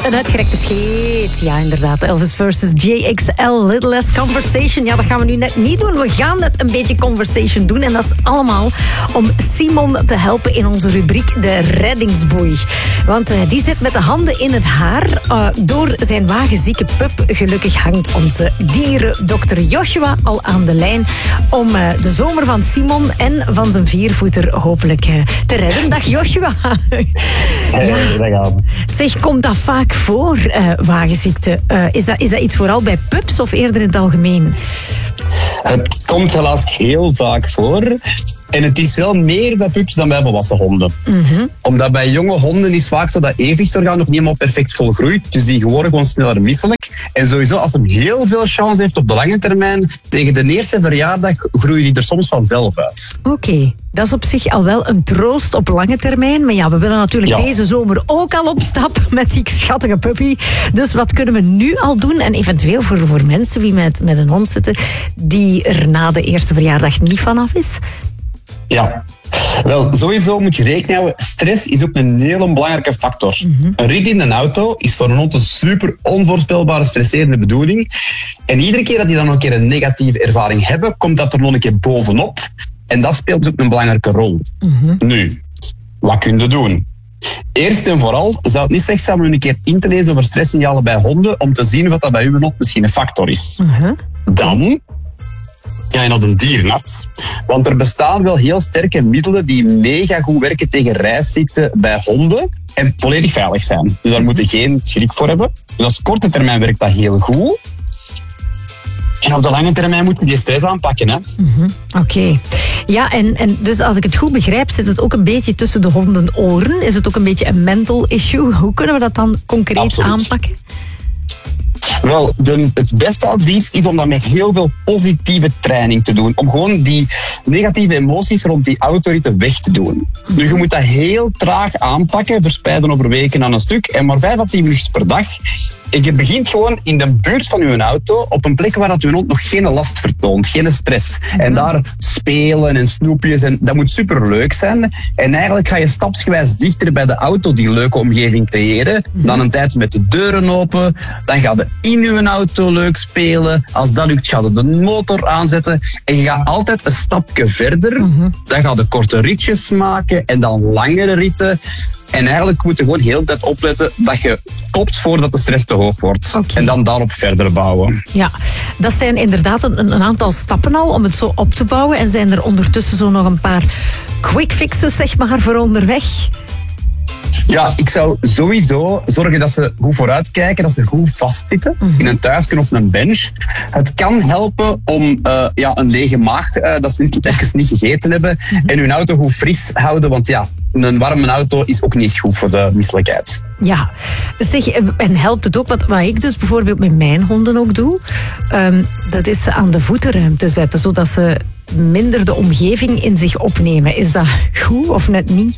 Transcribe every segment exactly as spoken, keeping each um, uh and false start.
een uitgerekte scheet. Ja, inderdaad. Elvis versus J X L. Little Less Conversation. Ja, dat gaan we nu net niet doen. We gaan net een beetje conversation doen. En dat is allemaal om Simon te helpen in onze rubriek De Reddingsboei. Want uh, die zit met de handen in het haar. Uh, door zijn wagenzieke pup. Gelukkig hangt onze dierendokter Joshua al aan de lijn. Om uh, de zomer van Simon en van zijn viervoeter hopelijk uh, te redden. Dag Joshua. Hey, ja. Dag aan. Zeg, komt dat vaak voor, uh, wagenziekte? Uh, is, dat, is dat iets vooral bij pups of eerder in het algemeen? Het komt helaas heel vaak voor. En het is wel meer bij pups dan bij volwassen honden. Mm-hmm. Omdat bij jonge honden is vaak zo dat evenwichtsorgaan nog niet helemaal perfect volgroeit. Dus die worden gewoon sneller misselijk. En sowieso, als hij heel veel chance heeft op de lange termijn, tegen de eerste verjaardag groeien die er soms vanzelf uit. Oké, okay. Dat is op zich al wel een troost op lange termijn. Maar ja, we willen natuurlijk ja. deze zomer ook al op stap met die schattige puppy. Dus wat kunnen we nu al doen? En eventueel voor, voor mensen die met, met een hond zitten, die er na de eerste verjaardag niet vanaf is? Ja, wel, sowieso moet je rekening houden. Stress is ook een hele belangrijke factor. Mm-hmm. Een rit in een auto is voor een hond een super onvoorspelbare, stresserende bedoeling. En iedere keer dat die dan nog een keer een negatieve ervaring hebben, komt dat er nog een keer bovenop. En dat speelt ook een belangrijke rol. Mm-hmm. Nu, wat kun je doen? Eerst en vooral zou het niet slecht zijn om een keer in te lezen over stresssignalen bij honden, om te zien of dat bij uw hond misschien een factor is. Mm-hmm. Dan ga je naar de dierenarts. Want er bestaan wel heel sterke middelen die mega goed werken tegen reisziekten bij honden en volledig veilig zijn. Dus daar moet je geen schrik voor hebben. Dus op korte termijn werkt dat heel goed. En op de lange termijn moet je die stress aanpakken. Hè? Mm-hmm. Oké. Okay. Ja, en, en dus als ik het goed begrijp, zit het ook een beetje tussen de hondenoren. Is het ook een beetje een mental issue? Hoe kunnen we dat dan concreet Absoluut. aanpakken? Wel, de, het beste advies is om dat met heel veel positieve training te doen. Om gewoon die negatieve emoties rond die autoritten weg te doen. Nu, je moet dat heel traag aanpakken, verspreiden over weken aan een stuk. En maar vijf à tien minuten per dag. En je begint gewoon in de buurt van je auto, op een plek waar dat je hond nog geen last vertoont, geen stress. Mm-hmm. En daar spelen en snoepjes, en dat moet superleuk zijn. En eigenlijk ga je stapsgewijs dichter bij de auto die leuke omgeving creëren. Mm-hmm. Dan een tijd met de deuren open, dan ga je in je auto leuk spelen. Als dat lukt, ga je de motor aanzetten. En je gaat altijd een stapje verder. Mm-hmm. Dan ga je korte ritjes maken en dan langere ritten. En eigenlijk moet je gewoon heel de tijd opletten dat je stopt voordat de stress te hoog wordt. Okay. En dan daarop verder bouwen. Ja, dat zijn inderdaad een, een aantal stappen al om het zo op te bouwen. En zijn er ondertussen zo nog een paar quick fixes, zeg maar, voor onderweg? Ja, ik zou sowieso zorgen dat ze goed vooruitkijken, dat ze goed vastzitten mm-hmm. in een thuisje of een bench. Het kan helpen om uh, ja, een lege maag, uh, dat ze niet, even niet gegeten hebben, mm-hmm. en hun auto goed fris houden, want ja, een warme auto is ook niet goed voor de misselijkheid. Ja, zeg, en helpt het ook, wat, wat ik dus bijvoorbeeld met mijn honden ook doe, um, dat is ze aan de voetenruimte zetten, zodat ze minder de omgeving in zich opnemen. Is dat goed of net niet?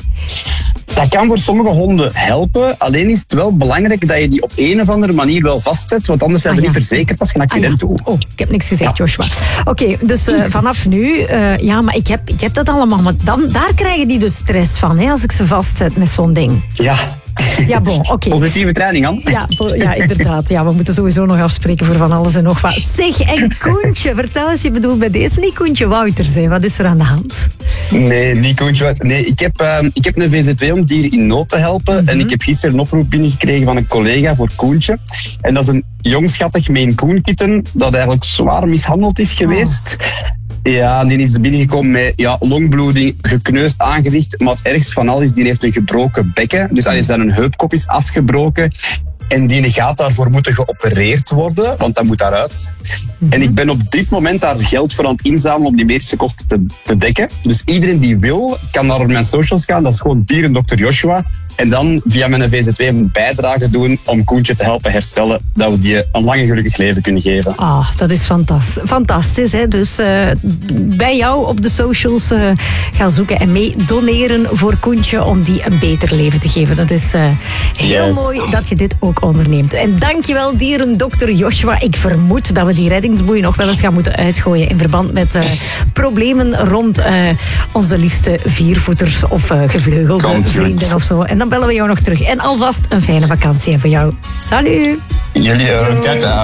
Dat kan voor sommige honden helpen. Alleen is het wel belangrijk dat je die op een of andere manier wel vastzet. Want anders zijn we ah, ja. niet verzekerd als je een accident ah, ja. doet. Oh, ik heb niks gezegd, ja. Joshua. Oké, okay, dus uh, vanaf nu... Uh, ja, maar ik heb, ik heb dat allemaal. Maar dan, daar krijgen die dus stress van, hè, als ik ze vastzet met zo'n ding. Ja. Ja, bon, oké. Okay. Positieve training, aan. Ja, ja, inderdaad. Ja, we moeten sowieso nog afspreken voor van alles en nog wat. Zeg, en Koentje, vertel eens, je bedoelt bij deze niet Koentje Wouters, hè? Wat is er aan de hand? Nee, niet Koentje Wouters. Nee, ik heb, uh, ik heb een V Z twee om dieren in nood te helpen. Mm-hmm. En ik heb gisteren een oproep binnengekregen van een collega voor Koentje. En dat is een jong schattig Maine Coon kitten dat eigenlijk zwaar mishandeld is geweest. Oh. Ja, die is binnengekomen met ja, longbloeding, gekneusd aangezicht. Maar het ergste van al is, die heeft een gebroken bekken. Dus al is dan een heupkop is afgebroken. En die gaat daarvoor moeten geopereerd worden, want dat moet daaruit. Mm-hmm. En ik ben op dit moment daar geld voor aan het inzamelen om die medische kosten te, te dekken. Dus iedereen die wil, kan naar mijn socials gaan. Dat is gewoon dierendokter Joshua. En dan via mijn V Z twee een bijdrage doen om Koentje te helpen herstellen. Dat we die een lang en gelukkig leven kunnen geven. Ah, oh, dat is fantastisch. Fantastisch, hè? Dus uh, bij jou op de socials uh, gaan zoeken en mee doneren voor Koentje om die een beter leven te geven. Dat is uh, heel yes. mooi dat je dit ook onderneemt. En dankjewel dierendokter Joshua. Ik vermoed dat we die reddingsboei nog wel eens gaan moeten uitgooien in verband met uh, problemen rond uh, onze liefste viervoeters of uh, gevleugelde Komt vrienden goed. of zo. En dan bellen we jou nog terug. En alvast een fijne vakantie voor jou. Salut! Jullie ook. Tata.